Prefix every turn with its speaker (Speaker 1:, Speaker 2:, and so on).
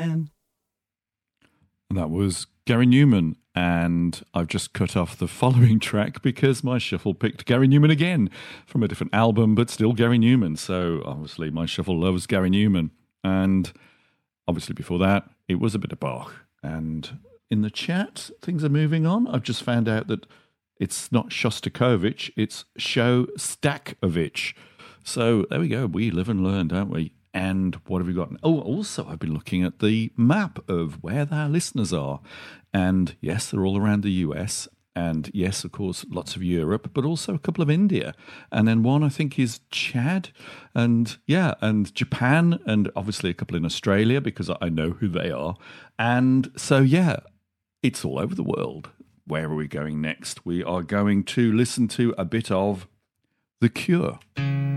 Speaker 1: again.
Speaker 2: And that was Gary Newman. And I've just cut off the following track because my shuffle picked Gary Newman again from a different album, but still Gary Newman. So obviously my shuffle loves Gary Newman. And obviously before that, it was a bit of Bach. And in the chat, things are moving on. I've just found out that it's not Shostakovich, it's Shostakovich. So there we go. We live and learn, don't we? And what have we got? Oh, also, I've been looking at the map of where our listeners are. And yes, they're all around the US. And yes, of course, lots of Europe, but also a couple of India. And then one, I think, is Chad. And yeah, and Japan. And obviously a couple in Australia because I know who they are. And so, yeah, it's all over the world. Where are we going next? We are going to listen to a bit of The Cure.